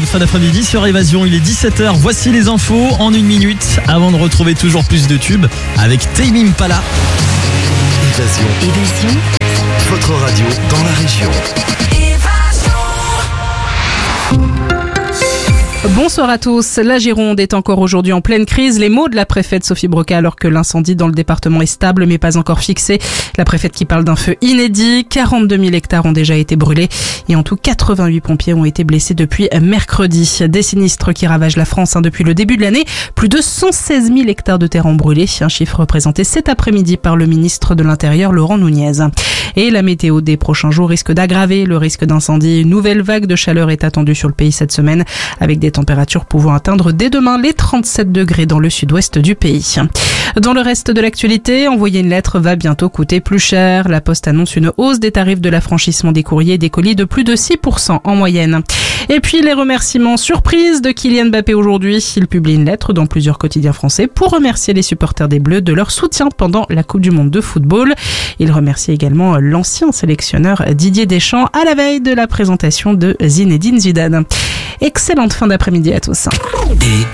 fin d'après-midi sur Évasion. Il est 17h. Voici les infos en 1 minute avant de retrouver toujours plus de tubes avec Tame Impala. Évasion. Votre radio dans la région. Bonsoir à tous. La Gironde est encore aujourd'hui en pleine crise. Les mots de la préfète Sophie Broca alors que l'incendie dans le département est stable mais pas encore fixé. La préfète qui parle d'un feu inédit. 42 000 hectares ont déjà été brûlés et en tout 88 pompiers ont été blessés depuis mercredi. Des sinistres qui ravagent la France depuis le début de l'année. Plus de 116 000 hectares de terre ont brûlé. Un chiffre présenté cet après-midi par le ministre de l'Intérieur Laurent Nunez. Et la météo des prochains jours risque d'aggraver le risque d'incendie. Une nouvelle vague de chaleur est attendue sur le pays cette semaine avec des températures pouvant atteindre dès demain les 37 degrés dans le sud-ouest du pays. Dans le reste de l'actualité, envoyer une lettre va bientôt coûter plus cher. La Poste annonce une hausse des tarifs de l'affranchissement des courriers et des colis de plus de 6% en moyenne. Et puis les remerciements surprises de Kylian Mbappé aujourd'hui. Il publie une lettre dans plusieurs quotidiens français pour remercier les supporters des Bleus de leur soutien pendant la Coupe du Monde de football. Il remercie également l'ancien sélectionneur Didier Deschamps à la veille de la présentation de Zinedine Zidane. Excellente fin d'après-midi à tous.